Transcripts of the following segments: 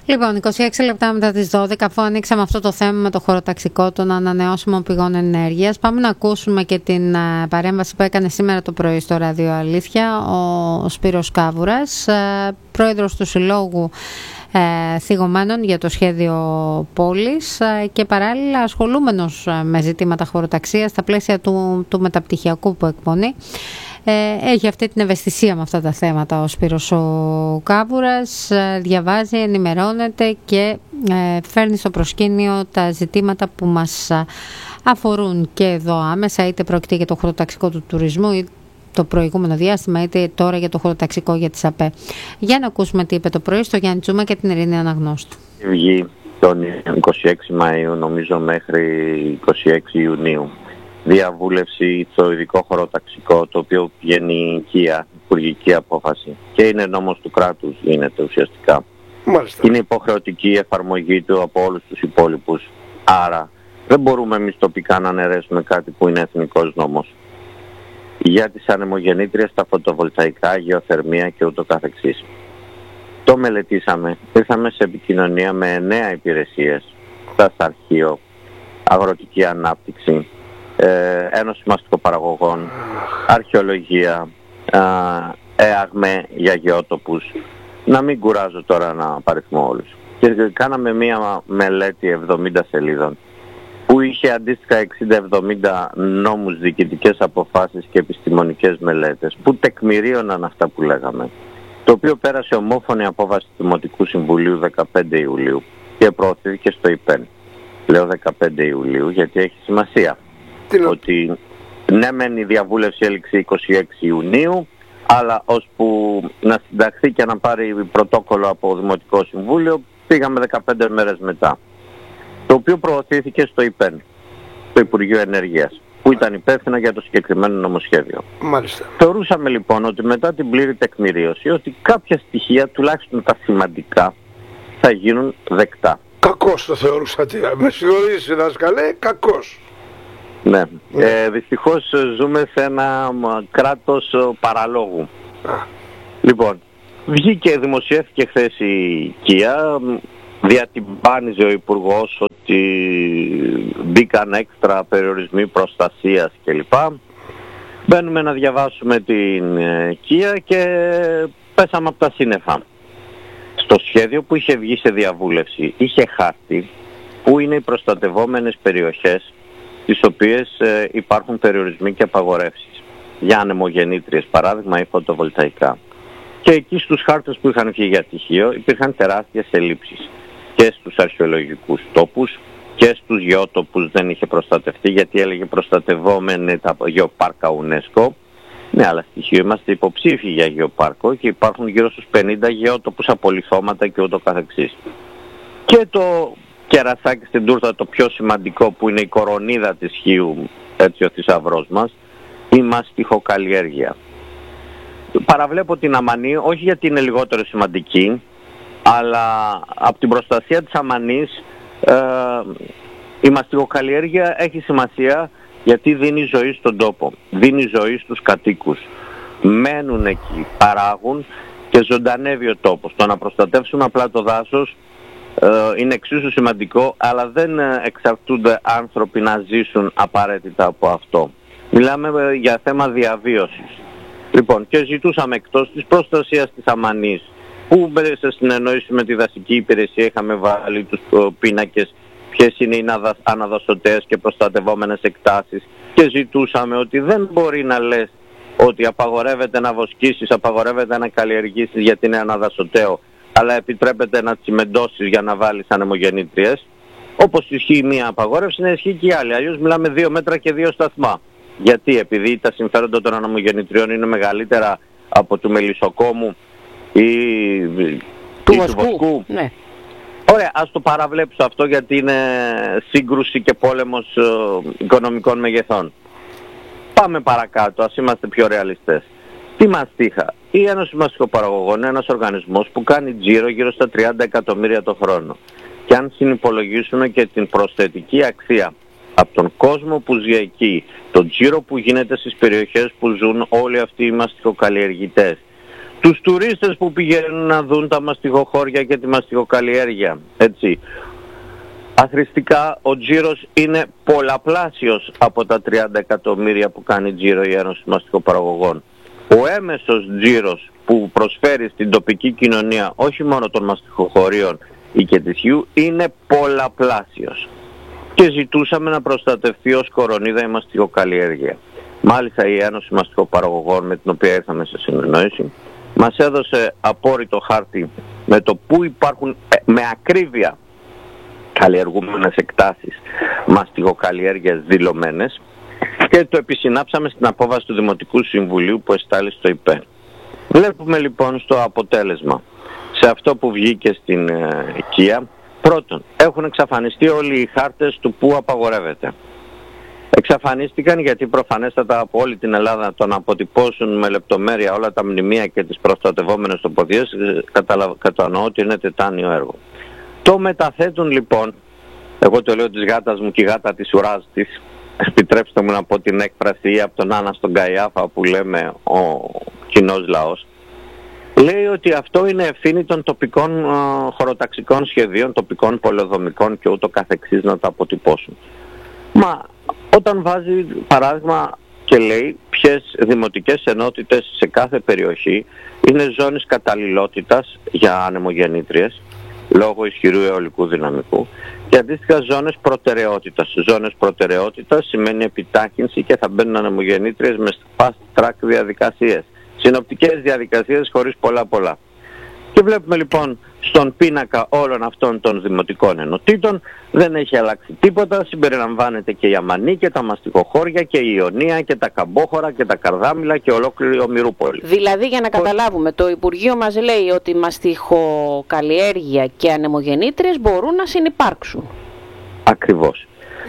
Λοιπόν, 26 λεπτά μετά τις 12, αφού ανοίξαμε αυτό το θέμα με το χωροταξικό των ανανεώσιμων πηγών ενέργειας, πάμε να ακούσουμε και την παρέμβαση που έκανε σήμερα το πρωί στο Ράδιο Αλήθεια ο Σπύρος Κάβουρας, πρόεδρος του Συλλόγου Θυγωμένων για το σχέδιο πόλης και παράλληλα ασχολούμενος με ζητήματα χωροταξίας στα πλαίσια του μεταπτυχιακού που εκπονεί. Έχει αυτή την ευαισθησία με αυτά τα θέματα ο Σπύρος ο Κάβουρας, διαβάζει, ενημερώνεται και φέρνει στο προσκήνιο τα ζητήματα που μας αφορούν και εδώ άμεσα, είτε πρόκειται για το χωροταξικό του τουρισμού είτε το προηγούμενο διάστημα, είτε τώρα για το χωροταξικό για τις ΑΠΕ. Για να ακούσουμε τι είπε το πρωί στο Γιάννη Τσούμα και την Ειρήνη Αναγνώστου. Βγει τον 26 Μαΐου νομίζω μέχρι 26 Ιουνίου διαβούλευση στο ειδικό χωροταξικό, το οποίο πηγαίνει οικία, υπουργική απόφαση και είναι νόμος του κράτους, γίνεται ουσιαστικά. Μάλιστα. Είναι υποχρεωτική η εφαρμογή του από όλους τους υπόλοιπους, άρα δεν μπορούμε εμείς τοπικά να αναιρέσουμε κάτι που είναι εθνικός νόμος. Για τις ανεμογεννήτριες, τα φωτοβολταϊκά, γεωθερμία και ούτω καθεξής. Το μελετήσαμε, ήρθαμε σε επικοινωνία με 9 υπηρεσίες, αρχείο, αγροτική ανάπτυξη, Ένωση Μαστικοπαραγωγών, αρχαιολογία, ΕΑΓΜΕ για γεώτοπους. Να μην κουράζω τώρα να παριθμώ όλους. Και κάναμε μία μελέτη 70 σελίδων που είχε αντίστοιχα 60-70 νόμους, διοικητικές αποφάσεις και επιστημονικές μελέτες που τεκμηρίωναν αυτά που λέγαμε. Το οποίο πέρασε ομόφωνη απόφαση του Δημοτικού Συμβουλίου 15 Ιουλίου και προωθήθηκε στο ΙΠΕΝ. Λέω 15 Ιουλίου γιατί έχει σημασία. Ότι ναι μεν η διαβούλευση έληξε 26 Ιουνίου, αλλά ώσπου να συνταχθεί και να πάρει πρωτόκολλο από Δημοτικό Συμβούλιο πήγαμε 15 μέρες μετά. Το οποίο προωθήθηκε στο ΙΠΕΝ, το Υπουργείο Ενέργειας, που ήταν υπεύθυνο για το συγκεκριμένο νομοσχέδιο. Μάλιστα. Θεωρούσαμε λοιπόν ότι μετά την πλήρη τεκμηρίωση ότι κάποια στοιχεία, τουλάχιστον τα σημαντικά, θα γίνουν δεκτά. Κακώς το θεωρούσατε. Με συγχωρείς δάσκαλε, κακώς. Ναι. Δυστυχώς ζούμε σε ένα κράτος παραλόγου. Λοιπόν, βγήκε, δημοσιεύθηκε χθες η ΚΙΑ, διατυμπάνιζε ο Υπουργός ότι μπήκαν έξτρα περιορισμοί προστασίας κλπ. Μπαίνουμε να διαβάσουμε την ΚΙΑ και πέσαμε από τα σύννεφα. Στο σχέδιο που είχε βγει σε διαβούλευση είχε χάρτη που είναι οι προστατευόμενες περιοχές τις οποίες υπάρχουν περιορισμοί και απαγορεύσεις για ανεμογεννήτριες, παράδειγμα, ή φωτοβολταϊκά. Και εκεί στους χάρτες που είχαν βγει για τυχείο υπήρχαν τεράστιες ελλείψεις και στους αρχαιολογικούς τόπους και στους γεώτοπους δεν είχε προστατευτεί γιατί έλεγε προστατευόμενοι τα γεωπάρκα UNESCO. Ναι, αλλά στοιχείο είμαστε υποψήφιοι για γεωπάρκο και υπάρχουν γύρω στους 50 γεώτοπους, απολιθώματα και ούτω καθεξής. Και το κερασάκι στην τούρτα, το πιο σημαντικό που είναι η κορονίδα της Χίου, έτσι ο θησαυρός μας, η μαστιχοκαλλιέργεια. Παραβλέπω την αμανή, όχι γιατί είναι λιγότερο σημαντική, αλλά από την προστασία της αμανής η μαστιχοκαλλιέργεια έχει σημασία γιατί δίνει ζωή στον τόπο, δίνει ζωή στους κατοίκους. Μένουν εκεί, παράγουν και ζωντανεύει ο τόπος. Το να προστατεύσουμε απλά το δάσος είναι εξίσου σημαντικό, αλλά δεν εξαρτούνται άνθρωποι να ζήσουν απαραίτητα από αυτό. Μιλάμε για θέμα διαβίωσης. Λοιπόν, και ζητούσαμε εκτός της προστασίας της αμανής, που σε συνεννόηση με τη δασική υπηρεσία είχαμε βάλει τους πίνακες, ποιες είναι οι αναδασωτές και προστατευόμενες εκτάσεις, και ζητούσαμε ότι δεν μπορεί να λες ότι απαγορεύεται να βοσκήσεις, απαγορεύεται να καλλιεργήσεις γιατί είναι αναδασωτέο, αλλά επιτρέπεται να τσιμεντώσεις για να βάλεις ανεμογεννήτριες. Όπως ισχύει μία απαγόρευση, να ισχύει και η άλλη. Αλλιώς μιλάμε 2 μέτρα και 2 σταθμά. Γιατί, επειδή τα συμφέροντα των ανεμογεννητριών είναι μεγαλύτερα από του μελισσοκόμου ή του βοσκού. Ναι. Ωραία, ας το παραβλέψω αυτό γιατί είναι σύγκρουση και πόλεμος οικονομικών μεγεθών. Πάμε παρακάτω, ας είμαστε πιο ρεαλιστές. Τι μαστίχα? Η Ένωση Μαστιχοπαραγωγών είναι ένας οργανισμός που κάνει τζίρο γύρω στα 30 εκατομμύρια το χρόνο. Και αν συνυπολογίσουμε και την προσθετική αξία από τον κόσμο που ζει εκεί, τον τζίρο που γίνεται στις περιοχές που ζουν όλοι αυτοί οι μαστιχοκαλλιεργητές, τους τουρίστες που πηγαίνουν να δουν τα μαστιγοχώρια και τη μαστιγοκαλλιέργεια, έτσι. Αθρηστικά ο τζίρος είναι πολλαπλάσιος από τα 30 εκατομμύρια που κάνει τζίρο η Ένωση Μαστιγοπαραγωγών. Ο έμεσος τζίρος που προσφέρει στην τοπική κοινωνία, όχι μόνο των μαστιγοχωρίων ή και της γιου, είναι πολλαπλάσιος. Και ζητούσαμε να προστατευτεί ως κορονίδα η μαστιγοκαλλιέργεια. Μάλιστα η Ένωση Μαστιγοπαραγωγών, με την οποία ήρθαμε σε συνεννόηση, μας έδωσε απόρριτο χάρτη με το που υπάρχουν με ακρίβεια καλλιεργούμενες εκτάσεις μαστιγοκαλλιέργειας δηλωμένες και το επισυνάψαμε στην απόβαση του Δημοτικού Συμβουλίου που εστάλει στο ΙΠΕ. Βλέπουμε λοιπόν στο αποτέλεσμα, σε αυτό που βγήκε στην οικία, πρώτον, έχουν εξαφανιστεί όλοι οι χάρτες του που απαγορεύεται. Εξαφανίστηκαν γιατί προφανέστατα από όλη την Ελλάδα το να αποτυπώσουν με λεπτομέρεια όλα τα μνημεία και τις προστατευόμενες τοποθεσίες, κατανοώ ότι είναι τετάνιο έργο. Το μεταθέτουν λοιπόν, εγώ το λέω της γάτας μου και η γάτα της ουράς της, επιτρέψτε μου να πω την έκφραση από τον Άννα στον Καϊάφα που λέμε ο κοινός λαός, λέει ότι αυτό είναι ευθύνη των τοπικών χωροταξικών σχεδίων, τοπικών πολεοδομικών και ούτω καθεξής να τα αποτυπώσουν. Μα όταν βάζει παράδειγμα και λέει ποιες δημοτικές ενότητες σε κάθε περιοχή είναι ζώνες καταλληλότητας για ανεμογεννήτριες λόγω ισχυρού αιωλικού δυναμικού και αντίστοιχα ζώνες προτεραιότητας. Ζώνες προτεραιότητας σημαίνει επιτάχυνση και θα μπαίνουν ανεμογεννήτριες με fast track διαδικασίες. Συνοπτικές διαδικασίες χωρίς πολλά. Και βλέπουμε λοιπόν στον πίνακα όλων αυτών των δημοτικών ενωτήτων δεν έχει αλλάξει τίποτα, συμπεριλαμβάνεται και η Αμανή και τα μαστιγοχώρια και η Ιωνία και τα Καμπόχωρα και τα Καρδάμιλα και ολόκληρη η Ομηρούπολη. Δηλαδή για να καταλάβουμε, το Υπουργείο μας λέει ότι μαστιχοκαλλιέργεια και ανεμογεννήτριες μπορούν να συνυπάρξουν. Ακριβώς.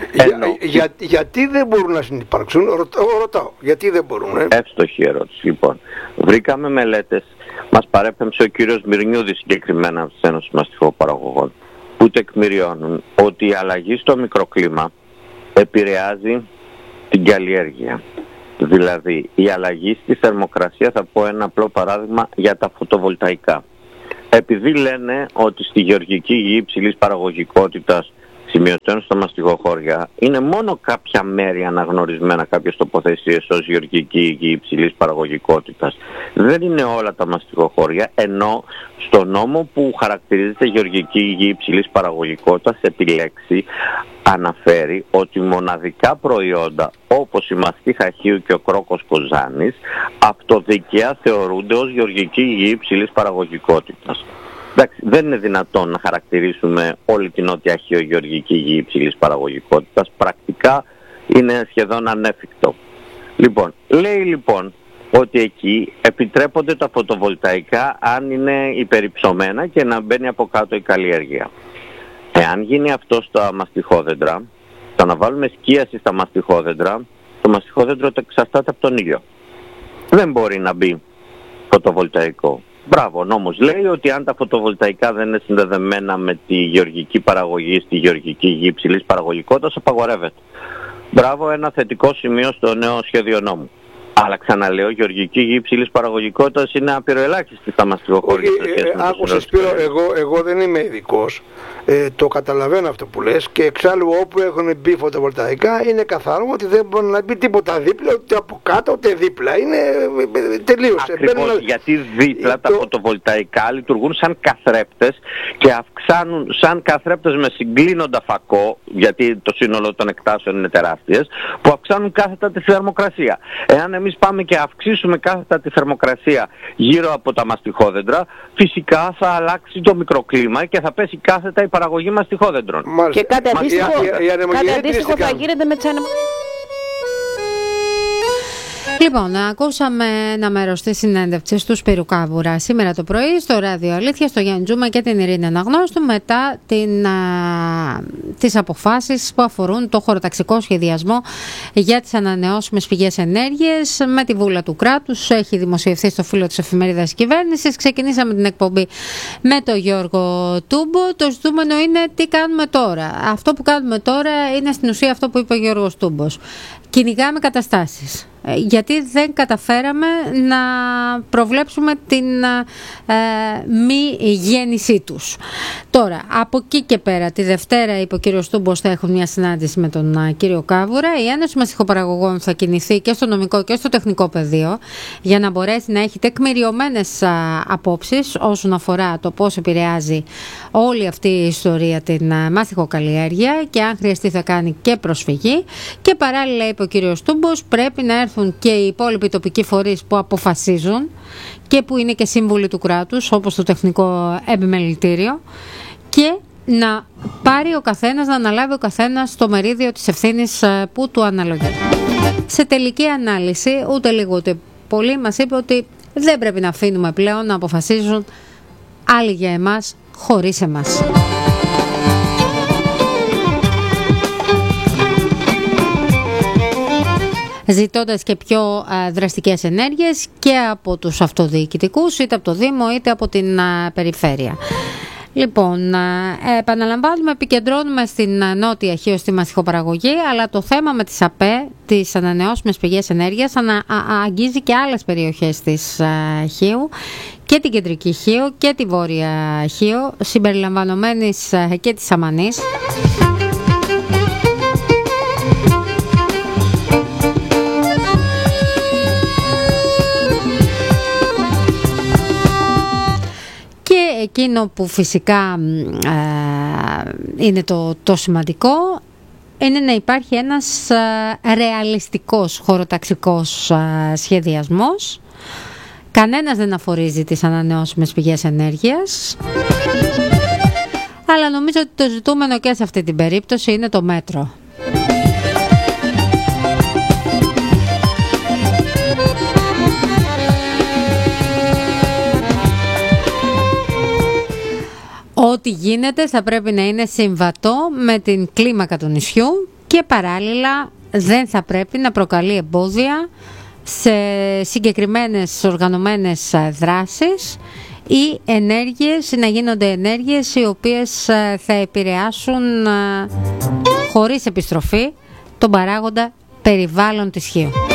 Γιατί δεν μπορούν να συνυπάρξουν, ρωτάω, γιατί δεν μπορούν. Εύστοχη ερώτηση. Λοιπόν, βρήκαμε μελέτες, μας παρέπεμψε ο κύριος Μυρνιούδης συγκεκριμένα από τις Ένωσης Μαστιγοπαραγωγών, που τεκμηριώνουν ότι η αλλαγή στο μικροκλίμα επηρεάζει την καλλιέργεια. Δηλαδή, η αλλαγή στη θερμοκρασία, θα πω ένα απλό παράδειγμα για τα φωτοβολταϊκά. Επειδή λένε ότι στη γεωργική γη υψηλής παραγωγικότητας σημειωτών στα μαστιγοχώρια είναι μόνο κάποια μέρη αναγνωρισμένα, κάποιες τοποθεσίες ως γεωργική γη υψηλής παραγωγικότητας. Δεν είναι όλα τα μαστιγοχώρια, ενώ στο νόμο που χαρακτηρίζεται γεωργική γη υψηλής παραγωγικότητας επί λέξη αναφέρει ότι μοναδικά προϊόντα όπως η μαστί χαχείου και ο κρόκος κοζάνης αυτοδικαία θεωρούνται ως γεωργική γη υψηλής παραγωγικότητας. Εντάξει, δεν είναι δυνατόν να χαρακτηρίσουμε όλη την νότια χιογεωργική γη υψηλής παραγωγικότητας. Πρακτικά είναι σχεδόν ανέφικτο. Λοιπόν, λέει λοιπόν ότι εκεί επιτρέπονται τα φωτοβολταϊκά αν είναι υπερυψωμένα και να μπαίνει από κάτω η καλλιέργεια. Εάν γίνει αυτό στα μαστιχόδεντρα, το να βάλουμε σκίαση στα μαστιχόδεντρα, το μαστιχόδεντρο το εξαρτάται από τον ήλιο. Δεν μπορεί να μπει φωτοβολταϊκό. Μπράβο, ο νόμος λέει ότι αν τα φωτοβολταϊκά δεν είναι συνδεδεμένα με τη γεωργική παραγωγή στη γεωργική γη υψηλής παραγωγικότητας, απαγορεύεται. Μπράβο, ένα θετικό σημείο στο νέο σχέδιο νόμου. Αλλά ξαναλέω, γεωργική γη υψηλής παραγωγικότητας είναι απειροελάχιστη στα μαστιγοχώρια. Άκουσε Σπύρο, εγώ δεν είμαι ειδικός. Το καταλαβαίνω αυτό που λες και εξάλλου όπου έχουν μπει φωτοβολταϊκά είναι καθαρό ότι δεν μπορεί να μπει τίποτα δίπλα, ούτε από κάτω ούτε δίπλα. Είναι τελείως. Ακριβώς, γιατί δίπλα τα φωτοβολταϊκά λειτουργούν σαν καθρέπτες και αυξάνουν σαν καθρέπτες με συγκλίνοντα φακό, γιατί το σύνολο των εκτάσεων είναι τεράστιες, που αυξάνουν κάθετα τη θερμοκρασία. Εάν εμείς πάμε και αυξήσουμε κάθετα τη θερμοκρασία γύρω από τα μαστιχόδεντρα, φυσικά θα αλλάξει το μικροκλίμα και θα πέσει κάθετα η παραγωγή μαστιχόδεντρων. Και κάτι αντίστοιχο θα γίνεται με τις ανεμογεννήτριες. Λοιπόν, ακούσαμε ένα μέρος της συνέντευξης του Σπύρου Κάβουρα σήμερα το πρωί στο Ράδιο Αλήθεια, στο Γιάννη Τζούμα και την Ειρήνη Αναγνώστου μετά τις αποφάσεις που αφορούν το χωροταξικό σχεδιασμό για τις ανανεώσιμες πηγές ενέργειας με τη βούλα του κράτους. Έχει δημοσιευθεί στο φύλλο της εφημερίδας κυβέρνησης. Ξεκινήσαμε την εκπομπή με τον Γιώργο Τούμπο. Το ζητούμενο είναι τι κάνουμε τώρα. Αυτό που κάνουμε τώρα είναι στην ουσία αυτό που είπε ο Γιώργος Τούμπος. κυνηγάμε καταστάσεις, γιατί δεν καταφέραμε να προβλέψουμε την μη γέννησή τους. Τώρα, από εκεί και πέρα, τη Δευτέρα, είπε ο κύριος Τούμπος, θα έχουν μια συνάντηση με τον κύριο Κάβουρα. Η Ένωση Μαστιχοπαραγωγών θα κινηθεί και στο νομικό και στο τεχνικό πεδίο για να μπορέσει να έχει τεκμηριωμένες απόψεις όσον αφορά το πώς επηρεάζει όλη αυτή η ιστορία την μαστιχοκαλλιέργεια και αν χρειαστεί θα κάνει και προσφυγή. Και παράλληλα, είπε ο κύριος Τούμπος, πρέπει να έρθουν και οι υπόλοιποι τοπικοί φορείς που αποφασίζουν και που είναι και σύμβουλοι του κράτους, όπως το Τεχνικό Επιμελητήριο, και να πάρει ο καθένας, να αναλάβει ο καθένας το μερίδιο της ευθύνης που του αναλογεί. Σε τελική ανάλυση, ούτε λίγο ούτε πολύ, μας είπε ότι δεν πρέπει να αφήνουμε πλέον να αποφασίζουν άλλοι για εμάς χωρίς εμάς. Ζητώντας και πιο δραστικές ενέργειες και από τους αυτοδιοικητικούς, είτε από το Δήμο είτε από την περιφέρεια. Λοιπόν, επαναλαμβάνουμε, επικεντρώνουμε στην Νότια Χίο, στη μαστιχοπαραγωγή, αλλά το θέμα με τις ΑΠΕ, τις ανανεώσιμες πηγές ενέργειας, αγγίζει και άλλες περιοχές της Χίου, και την Κεντρική Χίο και τη Βόρεια Χίο, συμπεριλαμβανομένης και της Αμανής. Εκείνο που φυσικά είναι το σημαντικό είναι να υπάρχει ένας ρεαλιστικός χωροταξικός σχεδιασμός. Κανένας δεν αφορίζει τις ανανεώσιμες πηγές ενέργειας, αλλά νομίζω ότι το ζητούμενο και σε αυτή την περίπτωση είναι το μέτρο. Ό,τι γίνεται θα πρέπει να είναι συμβατό με την κλίμακα του νησιού και παράλληλα δεν θα πρέπει να προκαλεί εμπόδια σε συγκεκριμένες οργανωμένες δράσεις ή ενέργειες, να γίνονται ενέργειες οι οποίες θα επηρεάσουν χωρίς επιστροφή τον παράγοντα περιβάλλον της Χίου.